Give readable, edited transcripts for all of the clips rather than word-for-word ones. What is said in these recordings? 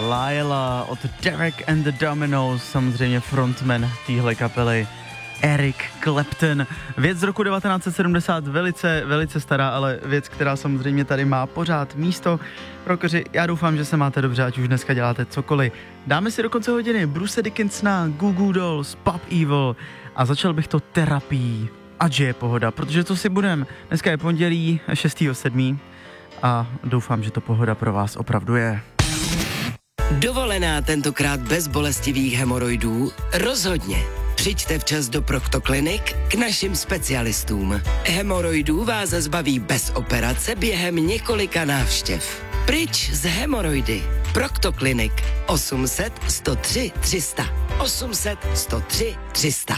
Laila od Derek and the Dominos, samozřejmě frontman téhle kapely Eric Clapton. Věc z roku 1970, velice stará, ale věc, která samozřejmě tady má pořád místo. Rockeři, já doufám, že se máte dobře, ať už dneska děláte cokoliv. Dáme si do konce hodiny Bruce Dickinsona, Goo Goo Dolls, Pop Evil a začal bych to terapií. Ať je pohoda, protože to si budem. Dneska je pondělí 6.7. a doufám, že to pohoda pro vás opravdu je. Dovolená tentokrát bez bolestivých hemoroidů? Rozhodně. Přijďte včas do Proktoklinik k našim specialistům. Hemoroidů vás zbaví bez operace během několika návštěv. Pryč z hemoroidy. Proktoklinik 800 103 300. 800 103 300.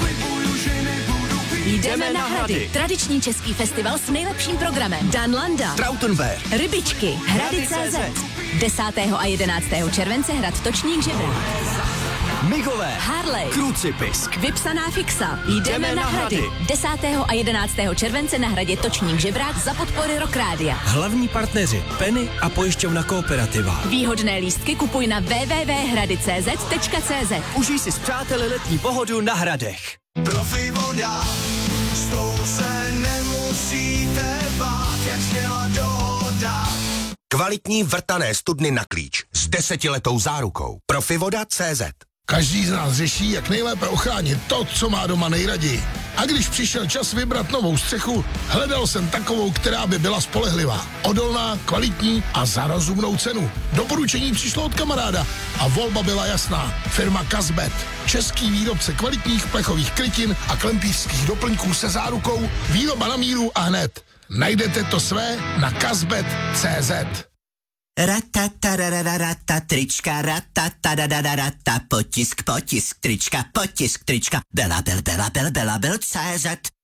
Jdeme na Hrady. Tradiční český festival s nejlepším programem. Dan Landa, Trautenberg, Rybičky, Hrady.cz. 10. a 11. července hrad Točník Žebrák. Migové, Harley, Krucipisk, Vypsaná fixa. Jdeme na Hrady. 10. a 11. července na hradě Točník Žebrák za podpory Rock Rádia. hlavní partneři Penny a pojišťovna Kooperativa. Výhodné lístky kupuj na www.hrady.cz. Užij si s přáteli letní pohodu na Hradech. Profi voda, s tou se nemusíte bát, jak zněla dohoda. Kvalitní vrtané studny na klíč s 10letou zárukou. Profivoda.cz. Každý z nás řeší, jak nejlépe ochránit to, co má doma nejraději. A když přišel čas vybrat novou střechu, hledal jsem takovou, která by byla spolehlivá, odolná, kvalitní a za rozumnou cenu. Doporučení přišlo od kamaráda a volba byla jasná. Firma Kazbet, český výrobce kvalitních plechových krytin a klempířských doplňků se zárukou, výroba na míru a hned. Najdete to své na kazbet.cz. Ratatarararata, trička, ratatarararata, potisk, trička, Bela, CZ.